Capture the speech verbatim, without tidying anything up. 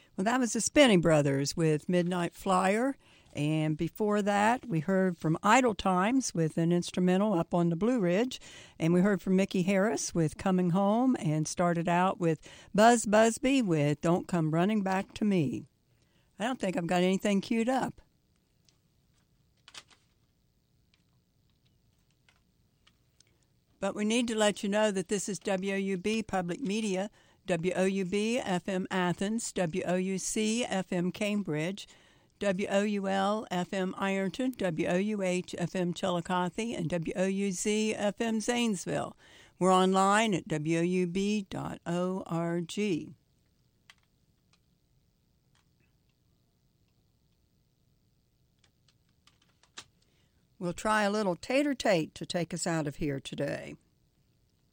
Well, that was the Spinney Brothers with Midnight Flyer. And before that, we heard from Idle Times with an instrumental Up on the Blue Ridge. And we heard from Mickey Harris with Coming Home, and started out with Buzz Busby with Don't Come Running Back to Me. I don't think I've got anything queued up. But we need to let you know that this is W O U B Public Media, W O U B F M Athens, W O U C F M Cambridge, W O U L F M Ironton, W O U H F M Chillicothe, and W O U Z F M Zanesville. We're online at W O U B dot org. We'll try a little Tater Tate to take us out of here today.